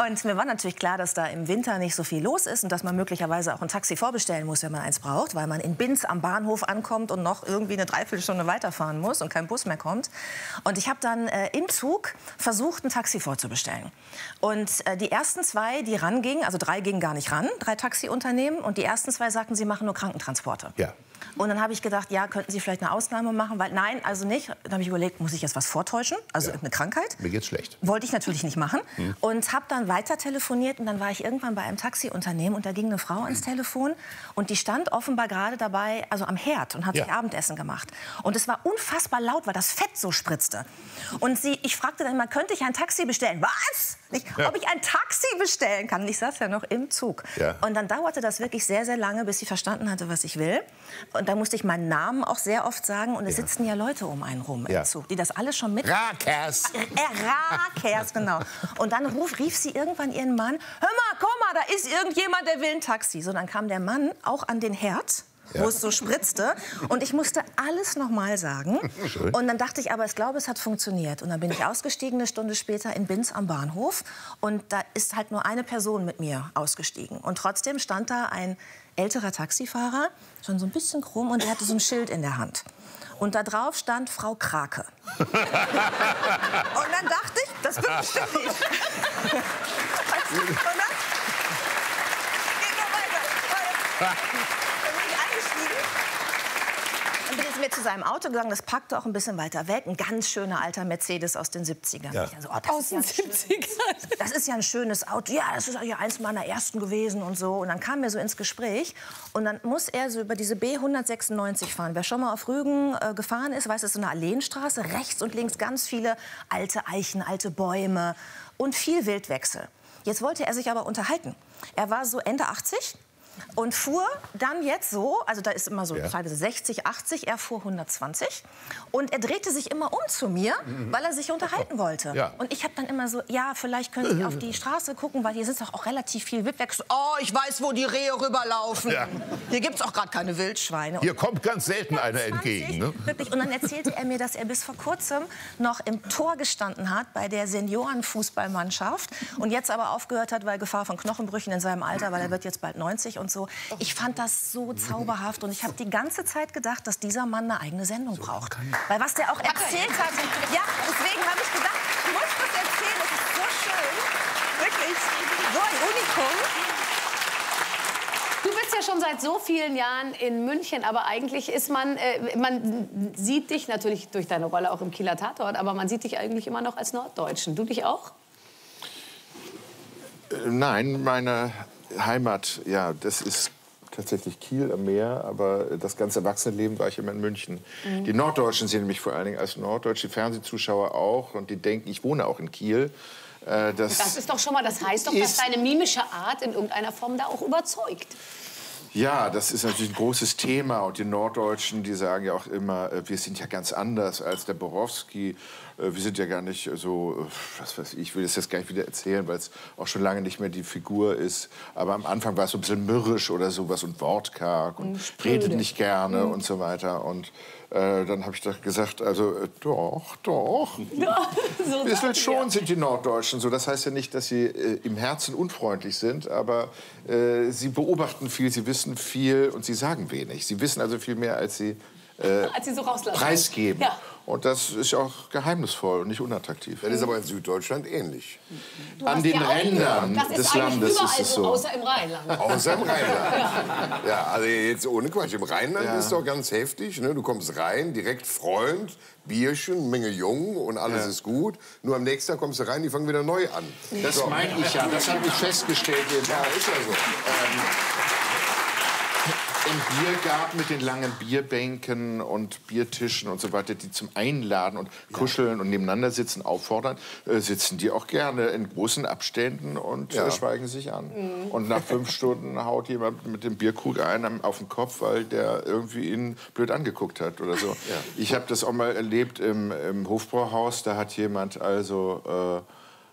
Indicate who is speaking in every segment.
Speaker 1: Und mir war natürlich klar, dass da im Winter nicht so viel los ist und dass man möglicherweise auch ein Taxi vorbestellen muss, wenn man eins braucht, weil man in Binz am Bahnhof ankommt und noch irgendwie eine Dreiviertelstunde weiterfahren muss und kein Bus mehr kommt. Und ich habe dann im Zug versucht, ein Taxi vorzubestellen. Und die ersten zwei, die rangingen, also 3 gingen gar nicht ran, 3 Taxiunternehmen, und die ersten 2 sagten, sie machen nur Krankentransporte. Ja. Und dann habe ich gedacht, ja, könnten Sie vielleicht eine Ausnahme machen? Weil nein, also nicht. Dann habe ich überlegt, muss ich jetzt was vortäuschen? Also eine Krankheit?
Speaker 2: Mir geht's schlecht.
Speaker 1: Wollte ich natürlich nicht machen. Und habe dann weiter telefoniert. Und dann war ich irgendwann bei einem Taxiunternehmen. Und da ging eine Frau ans Telefon. Und die stand offenbar gerade dabei, also am Herd, und hat sich Abendessen gemacht. Und es war unfassbar laut, weil das Fett so spritzte. Und ich fragte dann mal, könnte ich ein Taxi bestellen? Was? Nicht, ob ich ein Taxi bestellen kann? Und ich saß ja noch im Zug. Ja. Und dann dauerte das wirklich sehr, sehr lange, bis sie verstanden hatte, was ich will. Und da musste ich meinen Namen auch sehr oft sagen. Und es sitzen ja Leute um einen rum im Zug, die das alles schon mit...
Speaker 2: Rakers!
Speaker 1: Rakers, genau. Und dann rief sie irgendwann ihren Mann, hör mal, komm mal, da ist irgendjemand, der will ein Taxi. So, dann kam der Mann auch an den Herd, wo es so spritzte. Und ich musste alles noch mal sagen. Schön. Und dann dachte ich, aber ich glaube, es hat funktioniert. Und dann bin ich ausgestiegen, eine Stunde später in Binz am Bahnhof. Und da ist halt nur eine Person mit mir ausgestiegen. Und trotzdem stand da ein älterer Taxifahrer, schon so ein bisschen krumm, und er hatte so ein Schild in der Hand. Und da drauf stand Frau Krake. Und dann dachte ich, das wird bestimmt nicht. Und dann geht noch weiter. Dann bin ich eingestiegen. Dann bin ich mit zu seinem Auto gegangen, das packte auch ein bisschen weiter weg. Ein ganz schöner alter Mercedes aus den 70ern. Ja. Also, aus den 70ern? Das ist ja ein schönes Auto. Ja, das ist ja eins meiner ersten gewesen und so. Und dann kam wir so ins Gespräch. Und dann muss er so über diese B196 fahren. Wer schon mal auf Rügen gefahren ist, weiß, es ist so eine Alleenstraße. Rechts und links ganz viele alte Eichen, alte Bäume und viel Wildwechsel. Jetzt wollte er sich aber unterhalten. Er war so Ende 80. Und fuhr dann jetzt so, also da ist immer so teilweise 60, 80, er fuhr 120. Und er drehte sich immer um zu mir, weil er sich unterhalten wollte. Ja. Und ich habe dann immer so, ja, vielleicht können Sie auf die Straße gucken, weil hier sind doch auch relativ viel Wildwechsel. Oh, ich weiß, wo die Rehe rüberlaufen. Ja. Hier gibt es auch gerade keine Wildschweine.
Speaker 2: Hier kommt ganz selten einer entgegen. Ne?
Speaker 1: Wirklich. Und dann erzählte er mir, dass er bis vor kurzem noch im Tor gestanden hat bei der Seniorenfußballmannschaft und jetzt aber aufgehört hat, weil Gefahr von Knochenbrüchen in seinem Alter, weil er wird jetzt bald 90 und so. Ich fand das so zauberhaft und ich habe die ganze Zeit gedacht, dass dieser Mann eine eigene Sendung braucht. Weil was der auch erzählt hat, ja, deswegen habe ich gedacht, ich muss das erzählen, das ist so schön. Wirklich, so ein Unikum.
Speaker 3: Du bist ja schon seit so vielen Jahren in München, aber eigentlich ist man sieht dich natürlich durch deine Rolle auch im Kieler Tatort, aber man sieht dich eigentlich immer noch als Norddeutschen. Du dich auch?
Speaker 4: Nein, meine Heimat, ja, das ist tatsächlich Kiel am Meer, aber das ganze Erwachsenenleben war ich immer in München. Die Norddeutschen sehen mich vor allen Dingen als Norddeutsche, Fernsehzuschauer auch, und die denken, ich wohne auch in Kiel.
Speaker 3: Das ist doch schon mal, das heißt doch, dass deine mimische Art in irgendeiner Form da auch überzeugt.
Speaker 4: Ja, das ist natürlich ein großes Thema. Und die Norddeutschen, die sagen ja auch immer, wir sind ja ganz anders als der Borowski. Wir sind ja gar nicht so, was weiß ich, will das jetzt gar nicht wieder erzählen, weil es auch schon lange nicht mehr die Figur ist. Aber am Anfang war es so ein bisschen mürrisch oder sowas und wortkarg und redet nicht gerne und so weiter. Und dann habe ich doch gesagt, also doch. Ja, so ist halt schon, sind die Norddeutschen so. Das heißt ja nicht, dass sie im Herzen unfreundlich sind, aber sie beobachten viel, sie wissen viel und sie sagen wenig. Sie wissen also viel mehr, als sie
Speaker 3: so rauslassen.
Speaker 4: Preisgeben.
Speaker 3: Ja.
Speaker 4: Und das ist auch geheimnisvoll und nicht unattraktiv.
Speaker 5: Das ist aber in Süddeutschland ähnlich.
Speaker 4: An den Rändern des Landes ist es so.
Speaker 3: Außer im Rheinland.
Speaker 5: Außer im Rheinland. Ja, also jetzt ohne Quatsch. Im Rheinland ist es doch ganz heftig. Ne? Du kommst rein, direkt Freund, Bierchen, Menge Jungen und alles ist gut. Nur am nächsten Tag kommst du rein, die fangen wieder neu an.
Speaker 4: Das meine ich ja. Das habe ich festgestellt.
Speaker 5: Ja, ist ja so.
Speaker 4: Im Biergarten mit den langen Bierbänken und Biertischen und so weiter, die zum Einladen und Kuscheln und nebeneinander sitzen auffordern, sitzen die auch gerne in großen Abständen und schweigen sich an. Und nach 5 Stunden haut jemand mit dem Bierkrug einen auf den Kopf, weil der irgendwie ihn blöd angeguckt hat oder so. Ja. Ich habe das auch mal erlebt im Hofbrauhaus, da hat jemand also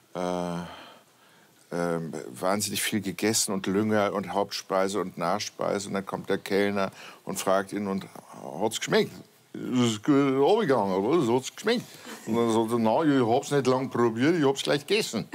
Speaker 4: wahnsinnig viel gegessen und Lünger und Hauptspeise und Nachspeise. Und dann kommt der Kellner und fragt ihn, und hat's geschmeckt? Ist gut abgegangen, oder? Hat's geschmeckt? Und dann sagt er, na, ich hab's nicht lang probiert, ich hab's gleich gegessen.